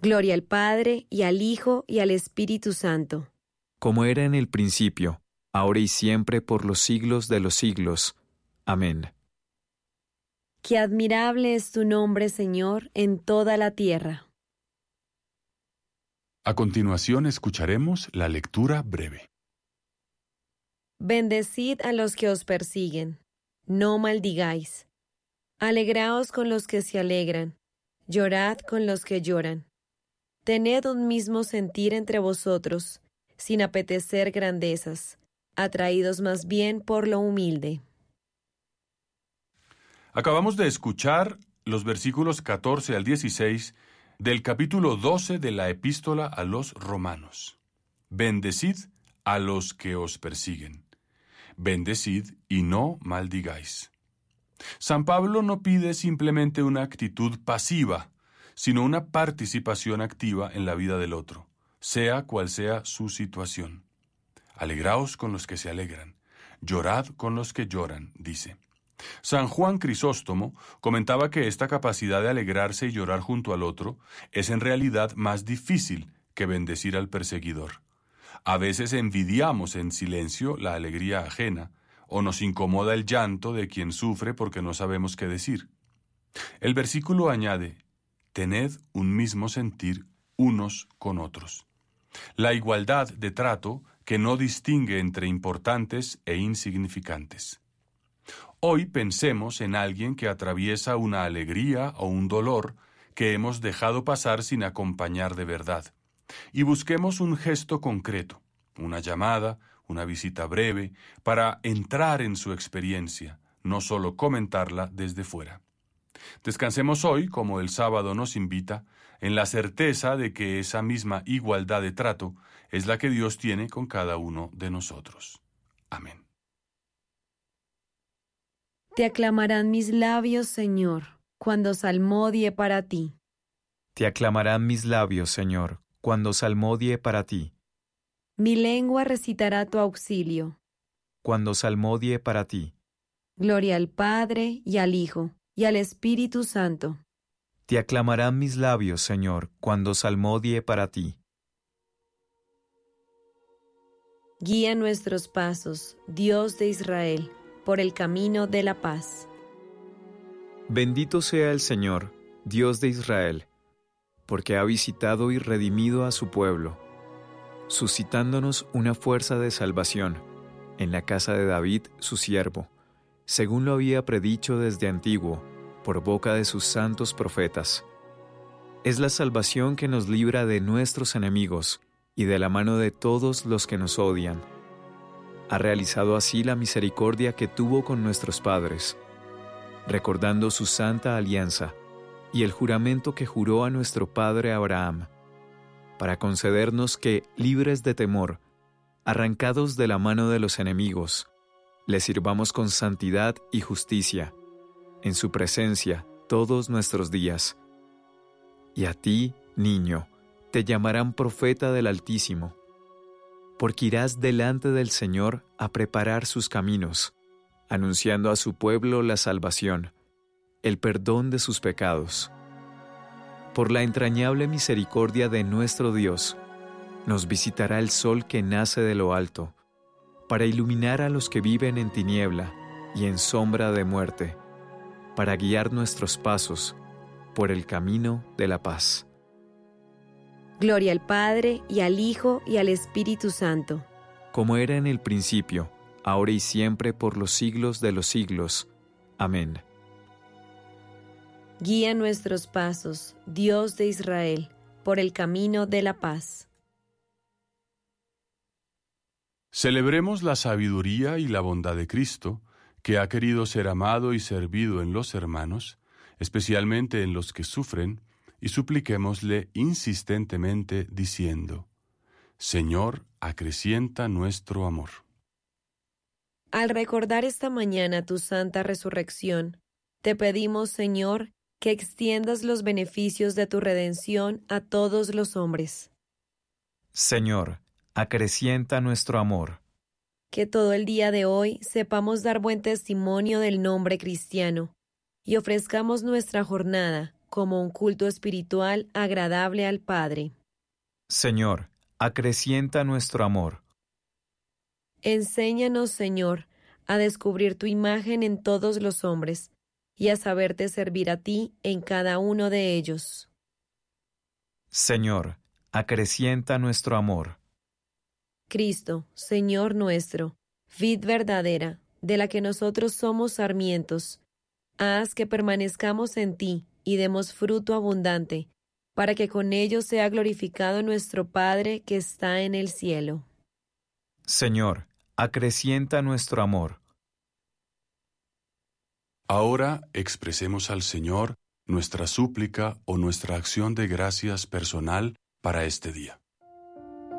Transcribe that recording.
Gloria al Padre, y al Hijo, y al Espíritu Santo. Como era en el principio, ahora y siempre, por los siglos de los siglos. Amén. Qué admirable es tu nombre, Señor, en toda la tierra. A continuación escucharemos la lectura breve. Bendecid a los que os persiguen, no maldigáis. Alegraos con los que se alegran, llorad con los que lloran. Tened un mismo sentir entre vosotros, sin apetecer grandezas, atraídos más bien por lo humilde. Acabamos de escuchar los versículos 14 al 16 del capítulo 12 de la Epístola a los Romanos. Bendecid a los que os persiguen. Bendecid y no maldigáis. San Pablo no pide simplemente una actitud pasiva, sino una participación activa en la vida del otro, sea cual sea su situación. Alegraos con los que se alegran, llorad con los que lloran, dice. San Juan Crisóstomo comentaba que esta capacidad de alegrarse y llorar junto al otro es en realidad más difícil que bendecir al perseguidor. A veces envidiamos en silencio la alegría ajena, o nos incomoda el llanto de quien sufre porque no sabemos qué decir. El versículo añade: tened un mismo sentir unos con otros. La igualdad de trato que no distingue entre importantes e insignificantes. Hoy pensemos en alguien que atraviesa una alegría o un dolor que hemos dejado pasar sin acompañar de verdad, y busquemos un gesto concreto, una llamada, una visita breve, para entrar en su experiencia, no solo comentarla desde fuera. Descansemos hoy, como el sábado nos invita, en la certeza de que esa misma igualdad de trato es la que Dios tiene con cada uno de nosotros. Amén. Te aclamarán mis labios, Señor, cuando salmodie para ti. Te aclamarán mis labios, Señor, cuando salmodie para ti. Mi lengua recitará tu auxilio. Cuando salmodie para ti. Gloria al Padre, y al Hijo, y al Espíritu Santo. Te aclamarán mis labios, Señor, cuando salmodie para ti. Guía nuestros pasos, Dios de Israel, por el camino de la paz. Bendito sea el Señor, Dios de Israel, porque ha visitado y redimido a su pueblo, suscitándonos una fuerza de salvación en la casa de David, su siervo, según lo había predicho desde antiguo, por boca de sus santos profetas. Es la salvación que nos libra de nuestros enemigos y de la mano de todos los que nos odian. Ha realizado así la misericordia que tuvo con nuestros padres, recordando su santa alianza y el juramento que juró a nuestro padre Abraham, para concedernos que, libres de temor, arrancados de la mano de los enemigos, le sirvamos con santidad y justicia, en su presencia todos nuestros días. Y a ti, niño, te llamarán profeta del Altísimo, porque irás delante del Señor a preparar sus caminos, anunciando a su pueblo la salvación, el perdón de sus pecados. Por la entrañable misericordia de nuestro Dios, nos visitará el sol que nace de lo alto, para iluminar a los que viven en tiniebla y en sombra de muerte, para guiar nuestros pasos por el camino de la paz. Gloria al Padre, y al Hijo, y al Espíritu Santo. Como era en el principio, ahora y siempre, por los siglos de los siglos. Amén. Guía nuestros pasos, Dios de Israel, por el camino de la paz. Celebremos la sabiduría y la bondad de Cristo, que ha querido ser amado y servido en los hermanos, especialmente en los que sufren, y supliquémosle insistentemente diciendo: Señor, acrecienta nuestro amor. Al recordar esta mañana tu santa resurrección, te pedimos, Señor, que extiendas los beneficios de tu redención a todos los hombres. Señor, acrecienta nuestro amor. Que todo el día de hoy sepamos dar buen testimonio del nombre cristiano y ofrezcamos nuestra jornada como un culto espiritual agradable al Padre. Señor, acrecienta nuestro amor. Enséñanos, Señor, a descubrir tu imagen en todos los hombres y a saberte servir a ti en cada uno de ellos. Señor, acrecienta nuestro amor. Cristo, Señor nuestro, vid verdadera, de la que nosotros somos sarmientos, haz que permanezcamos en ti y demos fruto abundante, para que con ello sea glorificado nuestro Padre que está en el cielo. Señor, acrecienta nuestro amor. Ahora expresemos al Señor nuestra súplica o nuestra acción de gracias personal para este día.